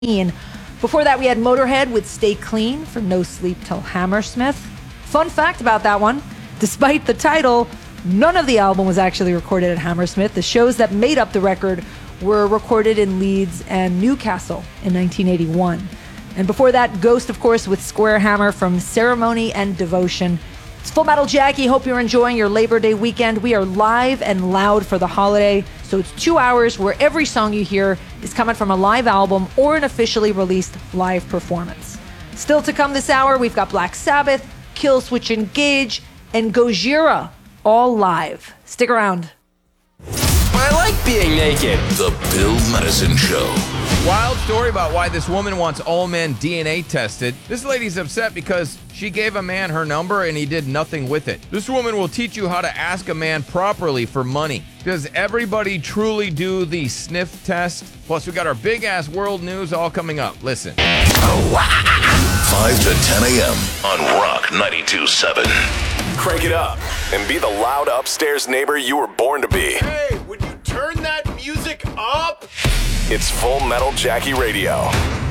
Before that, we had Motorhead with Stay Clean from No Sleep Till Hammersmith. Fun fact about that one, despite the title, none of the album was actually recorded at Hammersmith. The shows that made up the record were recorded in Leeds and Newcastle in 1981. And before that, Ghost, of course, with Square Hammer from Ceremony and Devotion. It's Full Metal Jackie. Hope you're enjoying your Labor Day weekend. We are live and loud for the holiday, so it's 2 hours where every song you hear is coming from a live album or an officially released live performance. Still to come this hour, we've got Black Sabbath, Killswitch Engage, and Gojira, all live. Stick around. I like being naked. The Bill Madison Show. Wild story about why this woman wants all men DNA tested. This lady's upset because she gave a man her number and he did nothing with it. This woman will teach you how to ask a man properly for money. Does everybody truly do the sniff test? Plus, we got our big-ass world news all coming up. Listen. 5 to 10 a.m. on Rock 92.7. Crank it up and be the loud upstairs neighbor you were born to be. Hey, would you turn that music up? It's Full Metal Jackie Radio.